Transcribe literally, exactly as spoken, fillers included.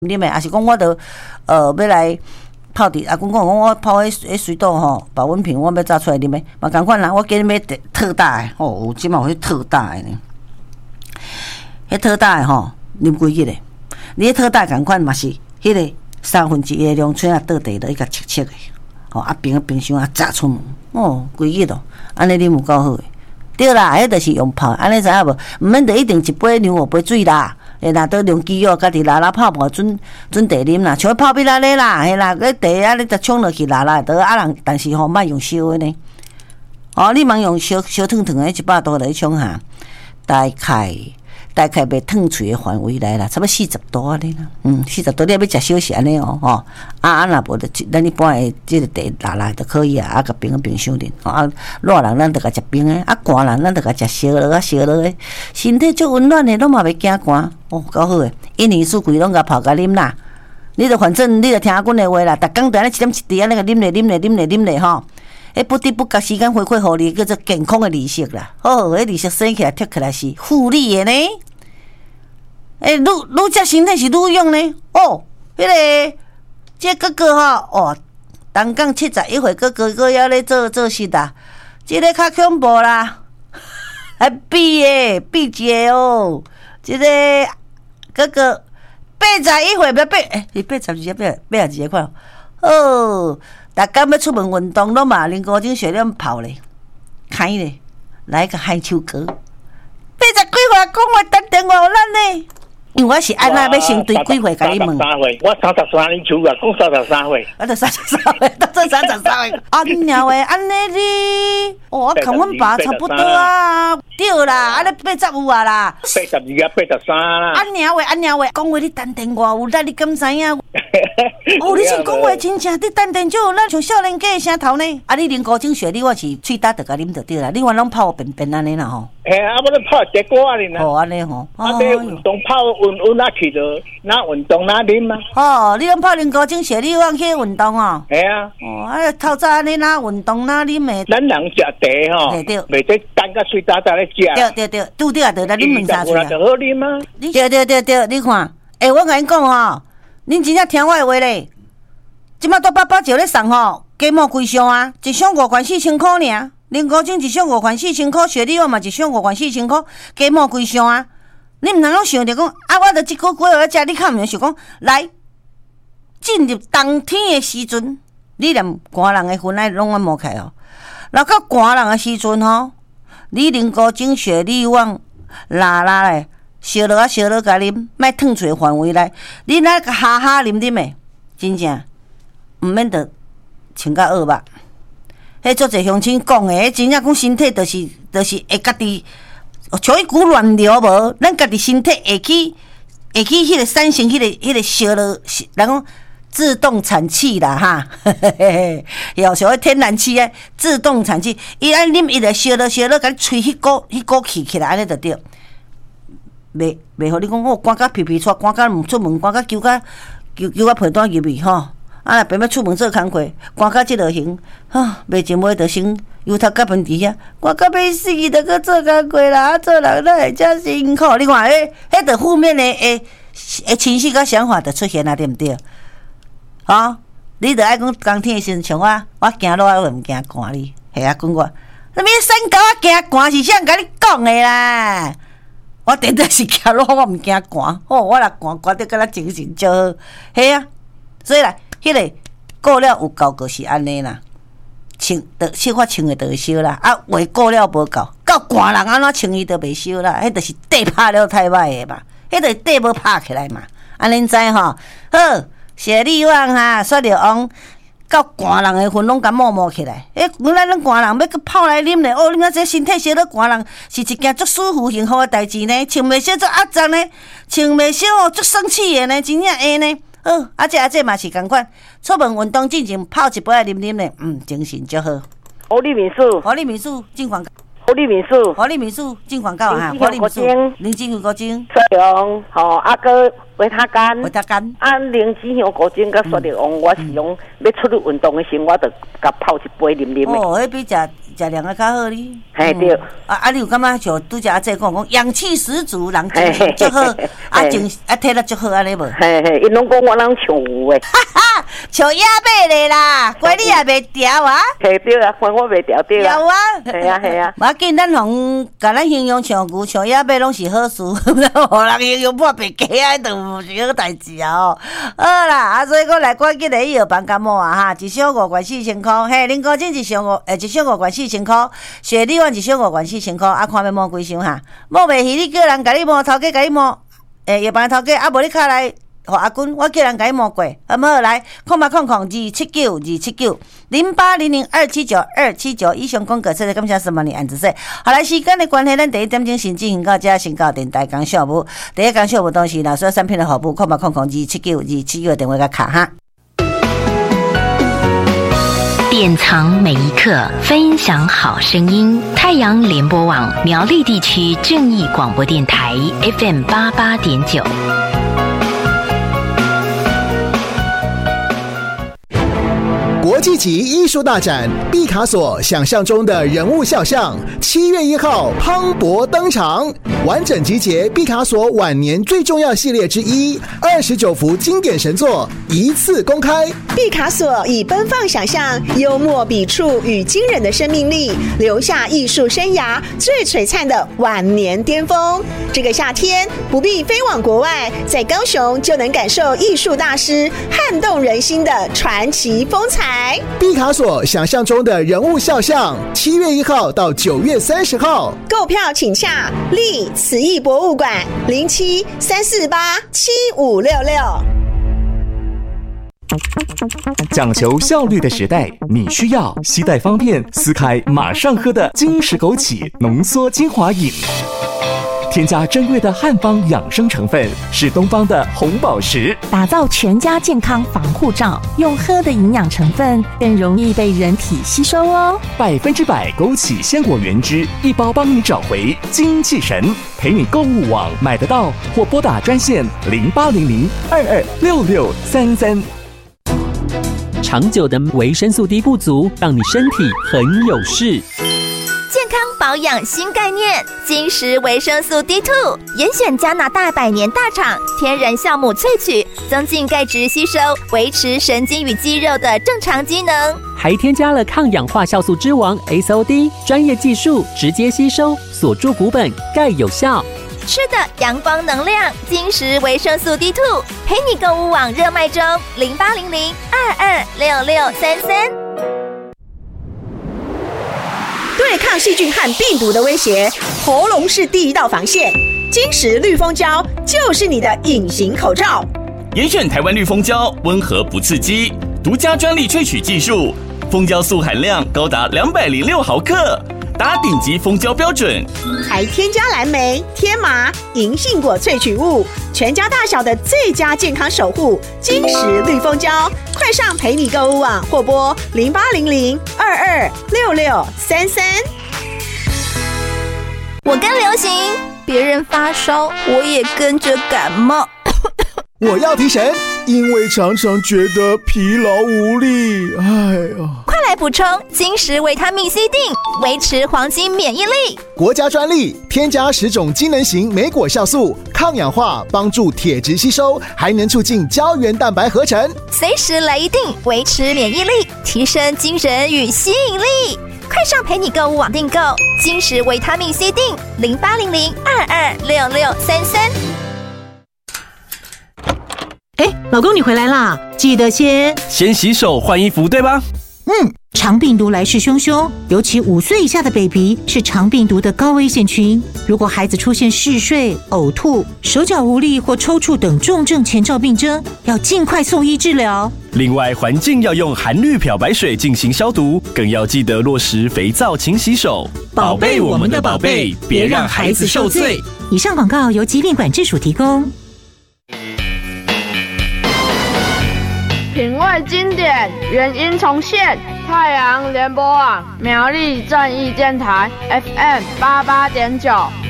啉的，还是讲我着呃要来泡伫阿公讲讲我泡迄迄水倒吼保温瓶，我要炸出来啉的，嘛共款啦。我今日要特大的，哦，有即嘛有迄特大的呢。迄特大的吼，啉几日的？你迄特大共款嘛是迄个三分之一的量，吹啊倒地落伊甲切切的，吼啊冰冰箱啊炸出门，哦，几日咯，安尼啉有够好诶。对啦，迄著是用泡，安尼知影无？毋免著一定一杯牛五杯水啦。诶，若倒用机哦，家己拉拉泡泡准准茶啉啦，像泡比拉咧啦，嘿啦，迄茶啊，你著冲落去拉拉得啊人，但是吼莫用烧的呢。哦，你莫用烧烧烫烫的，一百度来冲下，大概大概袂烫嘴的范围内啦，差不多四十度安尼啦。嗯，四十度你要食小是安尼哦，吼啊啊，若无就咱一般的即个茶拉拉就可以啊，啊，甲冰冰箱里，啊，热人咱著甲食冰的，啊，寒人咱著甲食烧落啊，烧落的，身体足温暖的，拢嘛袂惊寒。哦，够好诶！一年四季拢甲泡甲啉啦，你著反正你著听阮的话啦，逐工著安尼一点一滴安尼甲啉咧啉咧啉咧啉咧吼，迄不知不觉时间回馈互你，叫做健康的利息啦。哦，迄利息生起来贴起来是复利的呢。诶、欸，愈愈食身体是愈用呢。哦，迄、那个这哥哥吼，哦，东港七十一岁哥哥哥还咧做做事啦，这个较恐怖啦，还比诶比一个哦，这个。哥哥，八十一岁要八，诶、欸，八十二八八十二块哦。逐工要出门运动，拢嘛啉高精血量泡咧，开咧，来个海秋哥。八十几岁讲话打电话有咱呢，因为我是安那要先对几岁甲你问。 三十三岁，我三十三，你求个讲三十三岁。 我著三十三岁，到这三十三岁。安鸟诶，安尼你，哦，我跟阮爸差不多啊。对啦，安尼八十有啊啦。 八十二啊，八十三啦。 安鸟诶，安鸟诶，讲话你等电话有力，你敢知影？哦，你是讲话真正，你等电就有咱像少年家诶声头呢。啊，你啉高精血，你我是喙焦着甲啉着对啦。你原拢泡便便安尼啦吼。 嘿，啊，我咧泡结果啊，你哦，安尼吼。 啊，你运动泡运运哪去着？哪运动哪啉啊？ 哦，你拢泡啉高精血，你往去运动哦。 嘿啊。 哦，啊，透早安尼哪运动哪啉诶？ 咱人食茶吼，袂得等甲喙焦焦咧食。 对对对，拄着啊，着来啉两三喙啊。 就好啉啊。 对对对对，你看，诶，我甲你讲吼，恁真正听我诶话咧。即摆都八八九咧送吼，加毛几箱啊，一箱五罐四千箍尔。啉高精一箱五罐四千箍，雪莉我嘛一箱五罐四千箍，加毛几箱啊？你毋通拢想着讲，啊，我着即个几号食，你较毋通想讲，来进入冬天诶时阵，你连寒人诶薰爱拢安抹开哦。若到寒人诶时阵吼，你啉高精雪莉旺拉拉诶，烧落啊烧落甲啉，莫烫出范围内，你那个哈哈啉啉诶，真正。毋免得穿甲恶目，迄足侪乡亲讲诶，迄真正讲身体就是，就是会家己像一股乱流无，咱家己身体会去会去迄个产生迄、那个迄、那个烧了，人讲自动产气啦哈，嘿嘿嘿，有像迄天然气诶，自动产气，伊安啉伊就烧了烧了，甲你吹迄股迄股气起来，安尼就对。袂袂互你讲我赶甲皮皮出，赶甲毋出门，赶甲揪甲揪揪甲皮单入去吼。啊，若偏要出门做工课，赶到即落行，啊，袂前尾就先油头甲饭伫遐，赶到要死，着去做工课啦，做人哪会遮辛苦？你看，迄迄着负面的诶诶情绪甲想法就出现啊，对毋对？啊，你着爱讲冬天的时阵，像我，我行路我毋惊寒哩，系啊，讲我，什么山高我惊寒是啥人甲你讲的啦？我顶多是行路我毋惊寒，哦，我若寒寒得敢若精神就好，系啊，所以啦。迄个过了有够就是安尼啦，穿得小可穿的就会烧啦，啊话过了无够，到寒人安怎穿伊就袂烧啦，迄就是底拍了太歹的嘛，迄就是底无拍起来嘛，安尼知吼？好，雪莉旺哈，煞着往到寒人的份拢甲摸摸起来，诶，原来咱寒人要去泡来啉咧，哦，你看这身体烧到寒人是一件足舒服幸福的代志呢，穿袂烧足压胀呢，穿袂烧哦足生气的呢，真正会呢。好，啊这啊这嘛是共款，出门运动进前泡一杯来啉啉咧，嗯，精神就好。 活力民宿， 活力民宿进广告。 活力民宿， 活力民宿进广告哈。活力民宿，灵芝香果精， 雪龙，吼，啊个维他干， 维他干。啊， 灵芝香果精甲雪龙，我是用要出去运动的时候，我就甲泡一杯啉啉的。 哦，迄比食食量啊较好哩。 嘿对。 啊啊，你有感觉像拄只阿姐讲讲阳气十足，人精神足好，啊精啊体力足好安尼无？ 嘿嘿，因拢讲我人像有诶。 哈哈，像野马咧啦，乖你也袂调啊？ 嘿对啊，乖我袂调对啊。 有啊。 系啊系啊。 无要紧，咱互甲咱形容像牛像野马拢是好事，互人形容破白鸡啊，都毋是好代志啊哦。好啦，啊所以讲来赶紧来医药房感冒啊哈，一箱五罐四千箍，嘿，啉高精一箱五诶一箱五罐四千箍，雪莉丸一箱五罐四千箍，啊看要摸几箱哈，摸袂起你叫人甲你摸，头家甲你摸，诶药房头家啊无你卡来。互阿君，我叫人甲伊摸过，好唔好？来，空八空空二七九二七九零八零零二七九二七九，以上广告车的感谢什么？你按子说。好来，时间的关系，咱第一点钟先进行到这，先到电台讲小务。第一讲小务东西啦，所有产品的服务，空八空空二七九二七九电话甲卡哈。 典藏每一刻，分享好声音。太阳联播网苗栗地区正义广播电台 F M 八八点九。 国际级艺术大展毕卡索想象中的人物肖像，七月一号磅礴登场，完整集结毕卡索晚年最重要系列之一，二十九幅经典神作一次公开。 毕卡索以奔放想象、幽默笔触与惊人的生命力，留下艺术生涯最璀璨的晚年巅峰。这个夏天不必飞往国外，在高雄就能感受艺术大师撼动人心的传奇风采。 毕卡索想象中的人物肖像，七月一号到九月三十号， 购票请洽立慈艺博物馆零七三四八七五六六。 讲求效率的时代，你需要携带方便、撕开马上喝的金石枸杞浓缩精华饮。添加珍贵的汉方养生成分，是东方的红宝石， 打造全家健康防护罩。用喝的营养成分更容易被人体吸收哦。 百分之百枸杞鲜果原汁，一包帮你找回精气神。陪你购物网买得到，或拨打专线零八零零二二六六三三。 长久的维生素 D 不足，让你身体很有事。 健康保养新概念，金石维生素 D 二 严选加拿大百年大厂天然酵母萃取，增进钙质吸收，维持神经与肌肉的正常机能， 还添加了抗氧化酵素之王 S O D 专业技术，直接吸收，锁住骨本，钙有效。 吃的阳光能量，金石维生素 D 二 陪你购物网热卖中，零八零零二二六六三三。 对抗细菌和病毒的威胁，喉咙是第一道防线。金石绿蜂胶就是你的隐形口罩。 严选台湾绿蜂胶，温和不刺激，独家专利萃取技术，蜂胶素含量高达两百零六毫克，达顶级蜂胶标准。 还添加蓝莓、天麻、银杏果萃取物，全家大小的最佳健康守护。金石绿蜂胶，快上陪你购物网或拨零八零零二二六六三三。 我跟流行，别人发烧，我也跟着感冒。 我要提神，因为常常觉得疲劳无力。哎呀， 快来补充金石维他命 C 锭，维持黄金免疫力。 国家专利，添加十种机能型莓果酵素，抗氧化，帮助铁质吸收，还能促进胶原蛋白合成。 随时来一锭，维持免疫力，提升精神与吸引力。快上陪你购物网订购金石维他命 C 锭，零八零零二二六六三三。 哎，老公你回来啦，记得先先洗手换衣服，对吧？ 嗯，肠病毒来势汹汹，尤其五岁以下的 baby 是肠病毒的高危险群。如果孩子出现嗜睡、呕吐、手脚无力或抽搐等重症前兆病征，要尽快送医治疗。 另外，环境要用含氯漂白水进行消毒，更要记得落实肥皂勤洗手， 宝贝我们的宝贝，别让孩子受罪。以上广告由疾病管制署提供。 品味经典，原音重现。太阳联播网苗栗正义电台 F M 八八点九。